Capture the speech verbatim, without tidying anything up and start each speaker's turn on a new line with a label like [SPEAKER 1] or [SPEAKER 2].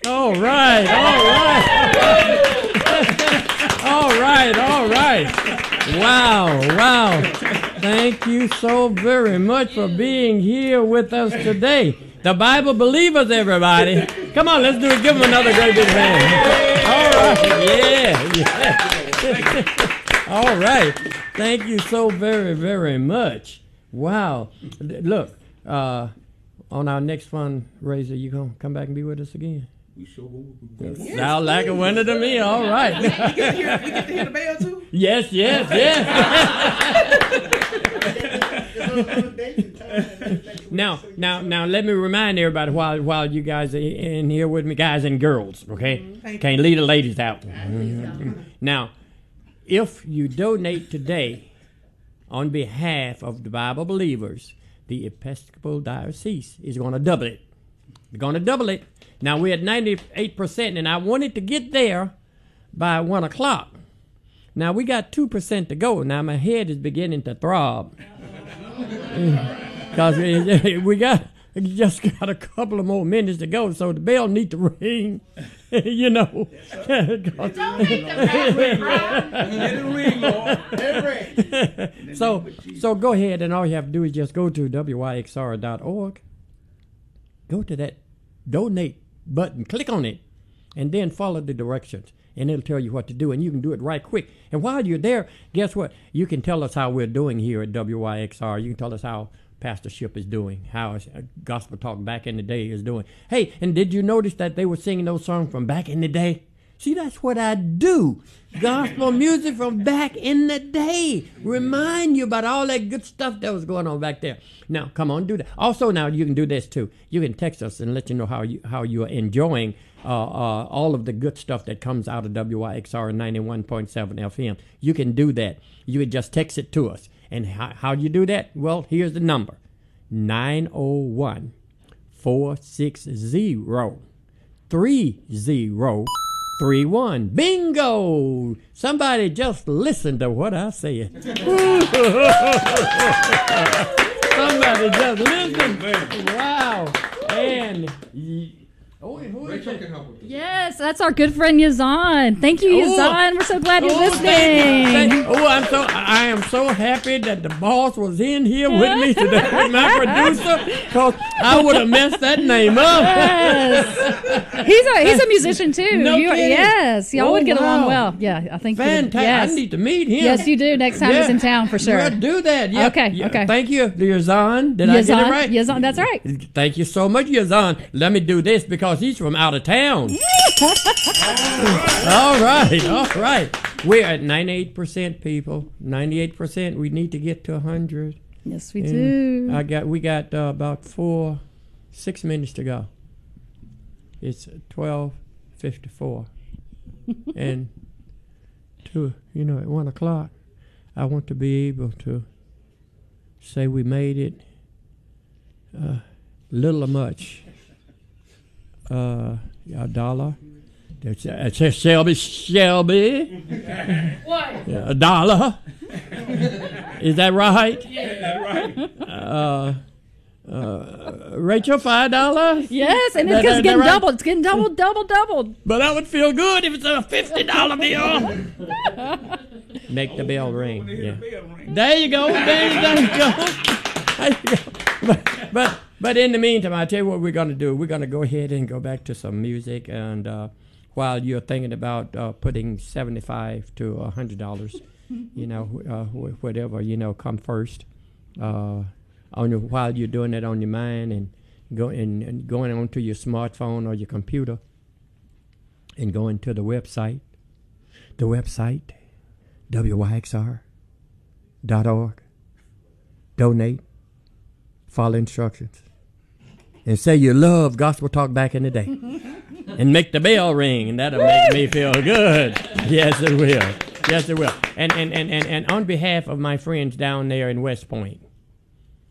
[SPEAKER 1] All right, all right. All right, all right. Wow, wow. Thank you so very much for being here with us today. The Bible believers, everybody. Come on, let's do it. Give them another great big hand. All right, yeah, yeah. All right. Thank you so very, very much. Wow. Look, uh, on our next fundraiser, you going to come back and be with us again?
[SPEAKER 2] We sure will.
[SPEAKER 1] Yes. Sound like a winner to me. All right.
[SPEAKER 2] We get to hear, we get to hear the bell, too?
[SPEAKER 1] Yes, yes, yes. Now, now, now, let me remind everybody while while you guys are in here with me, guys and girls, okay? Mm-hmm. Can't leave the ladies out. Mm-hmm. Now, if you donate today on behalf of the Bible believers, the Episcopal Diocese is going to double it. We're going to double it. Now, we're at ninety-eight percent, and I wanted to get there by one o'clock. Now, we got two percent to go. Now, my head is beginning to throb. Because we, we got just got a couple of more minutes to go, so the bell needs to ring, you know.
[SPEAKER 3] Don't make the ring,
[SPEAKER 1] so, so go ahead, and all you have to do is just go to W Y X R dot org. Go to that donate button, click on it, and then follow the directions, and it'll tell you what to do, and you can do it right quick. And while you're there, guess what? You can tell us how we're doing here at W Y X R. You can tell us how pastorship is doing, how Gospel Talk back in the day is doing. Hey, and did you notice that they were singing those songs from back in the day? See, that's what I do. Gospel music from back in the day. Remind you about all that good stuff that was going on back there. Now, come on, do that. Also, now you can do this too. You can text us and let you know how you how you are enjoying uh, uh, all of the good stuff that comes out of W Y X R ninety-one point seven F M. You can do that. You would just text it to us. And how, how do you do that? Well, here's the number. nine oh one, four six zero, three zero three one. Bingo! Somebody just listen to what I said. Somebody just listen. Wow. And... Oh, who is
[SPEAKER 2] Rachel can help with this.
[SPEAKER 4] Yes, that's our good friend Yazan. Thank you, Yazan. We're so glad you're
[SPEAKER 1] oh,
[SPEAKER 4] listening.
[SPEAKER 1] Thank you, thank you. Oh, I'm so I am so happy that the boss was in here with me today, with my producer, because I would have messed that name up.
[SPEAKER 4] Yes. he's a he's a musician too.
[SPEAKER 1] No
[SPEAKER 4] you,
[SPEAKER 1] kidding.
[SPEAKER 4] Yes, y'all
[SPEAKER 1] oh,
[SPEAKER 4] would get
[SPEAKER 1] wow.
[SPEAKER 4] along well. Yeah, I think.
[SPEAKER 1] Fantastic.
[SPEAKER 4] Yes.
[SPEAKER 1] I need to meet him.
[SPEAKER 4] Yes, you do. Next time
[SPEAKER 1] yeah.
[SPEAKER 4] he's in town for sure.
[SPEAKER 1] Yeah, do that. Yeah.
[SPEAKER 4] Okay.
[SPEAKER 1] Yeah.
[SPEAKER 4] Okay.
[SPEAKER 1] Thank you, Yazan. Did
[SPEAKER 4] Yazan,
[SPEAKER 1] I get it right?
[SPEAKER 4] Yazan, that's right.
[SPEAKER 1] Thank you so much, Yazan. Let me do this because he's from out of town. all right, all right. We're at ninety-eight percent, people. ninety-eight percent. We need to get to one hundred.
[SPEAKER 4] Yes, we
[SPEAKER 1] and
[SPEAKER 4] do.
[SPEAKER 1] I got. We got uh, about four, six minutes to go. It's twelve fifty-four, and to you know at one o'clock, I want to be able to say we made it. Uh, little or much. Uh, a dollar. That's uh, Shelby. Shelby.
[SPEAKER 4] What?
[SPEAKER 1] Yeah, a dollar. Is that right?
[SPEAKER 2] Yeah, right.
[SPEAKER 1] Uh, uh, Rachel, five dollars.
[SPEAKER 4] Yes, and
[SPEAKER 1] That-
[SPEAKER 4] it's
[SPEAKER 1] that-
[SPEAKER 4] getting
[SPEAKER 1] that right?
[SPEAKER 4] doubled. It's getting doubled, double, doubled.
[SPEAKER 1] But I would feel good if it's a fifty dollar bill. Make the bell ring. Yeah. There you go. There, there you go. There you go. But, but but in the meantime, I tell you what we're going to do. We're going to go ahead and go back to some music, and uh, while you're thinking about uh, putting seventy-five to a hundred dollars, you know, uh, wh- whatever you know, come first. Uh, on your, while you're doing that on your mind and go and, and going onto your smartphone or your computer, and going to the website, the website, W Y X R dot org. Donate. Follow instructions. And say you love Gospel Talk back in the day. And make the bell ring, and that'll make me feel good. Yes, it will. Yes, it will. And, and, and, and, and on behalf of my friends down there in West Point,